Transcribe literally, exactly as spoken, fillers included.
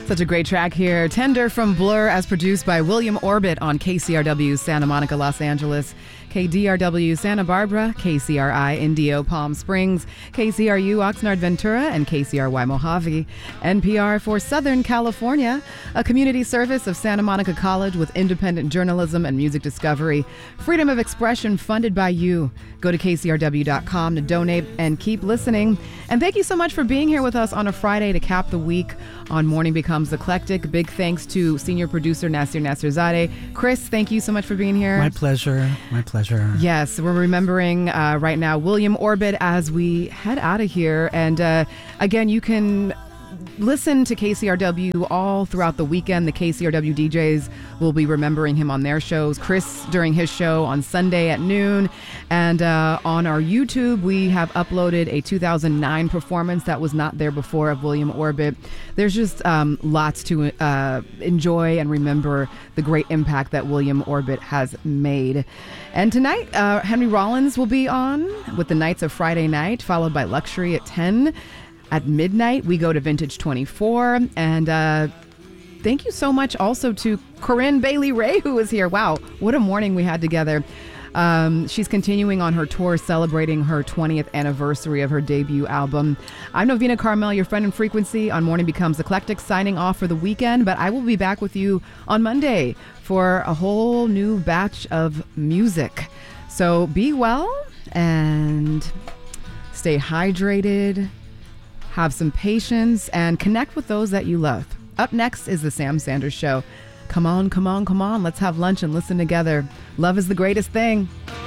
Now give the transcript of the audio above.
Such a great track here. Tender from Blur, as produced by William Orbit on K C R W Santa Monica, Los Angeles, K D R W Santa Barbara, K C R I Indio Palm Springs, K C R U Oxnard Ventura, and K C R Y Mojave. N P R for Southern California, a community service of Santa Monica College with independent journalism and music discovery. Freedom of expression funded by you. Go to K C R W dot com to donate and keep listening. And thank you so much for being here with us on a Friday to cap the week on Morning Becomes Eclectic. Big thanks to senior producer Nasir Nasirzadeh. Chris, thank you so much for being here. My pleasure. My pleasure. Yes, we're remembering uh, right now William Orbit as we head out of here. And uh, again, you can listen to K C R W all throughout the weekend. The K C R W D Js will be remembering him on their shows. Chris during his show on Sunday at noon. And uh, on our YouTube, we have uploaded a two thousand nine performance that was not there before of William Orbit. There's just um, lots to uh, enjoy and remember the great impact that William Orbit has made. And tonight, uh, Henry Rollins will be on with the Nights of Friday Night, followed by Luxury at ten. At midnight, we go to Vintage twenty-four. And uh, thank you so much also to Corinne Bailey Ray, who is here. Wow, what a morning we had together. Um, she's continuing on her tour celebrating her twentieth anniversary of her debut album. I'm Novena Carmel, your friend in frequency on Morning Becomes Eclectic, signing off for the weekend, but I will be back with you on Monday for a whole new batch of music. So be well and stay hydrated. Have some patience and connect with those that you love. Up next is The Sam Sanders Show. Come on, come on, come on. Let's have lunch and listen together. Love is the greatest thing.